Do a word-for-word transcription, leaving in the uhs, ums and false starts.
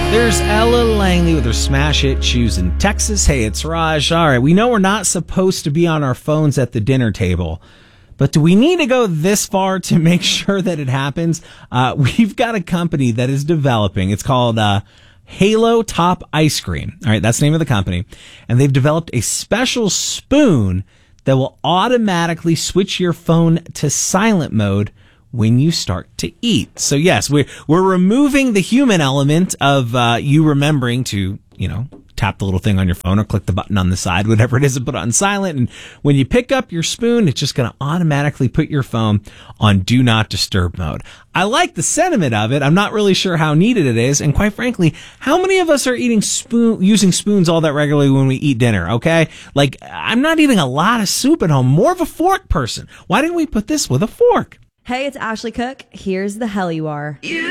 There's Ella Langley with her smash hit Shoes in Texas. Hey, it's Raj. All right, we know we're not supposed to be on our phones at the dinner table, but do we need to go this far to make sure that it happens? Uh, we've got a company that is developing. It's called uh, Halo Top Ice Cream. All right, that's the name of the company. And they've developed a special spoon that will automatically switch your phone to silent mode when you start to eat. So yes, we're, we're removing the human element of uh, you remembering to, you know, tap the little thing on your phone or click the button on the side, whatever it is, and put it on silent. And when you pick up your spoon, it's just going to automatically put your phone on do not disturb mode. I like the sentiment of it. I'm not really sure how needed it is. And quite frankly, how many of us are eating spoon, using spoons all that regularly when we eat dinner? Okay. Like, I'm not eating a lot of soup at home, more of a fork person. Why didn't we put this with a fork? Hey, it's Ashley Cook. Here's the hell you are.